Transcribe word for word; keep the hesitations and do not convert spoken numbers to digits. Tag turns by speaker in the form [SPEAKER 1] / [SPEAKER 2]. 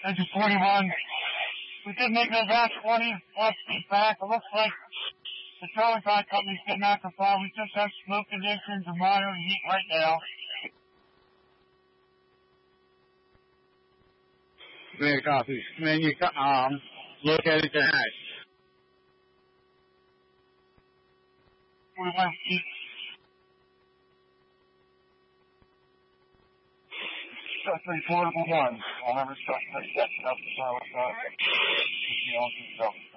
[SPEAKER 1] Engine forty-one. We did make those last twenty plus feet back. It looks like the trailer car company's getting out the far. We just have smoke conditions and moderate heat right now.
[SPEAKER 2] Man, copy. Man, you um, look at it tonight.
[SPEAKER 1] forty-one feet. Three, four, one. I'll never stop. That's up. So, uh, you know, so.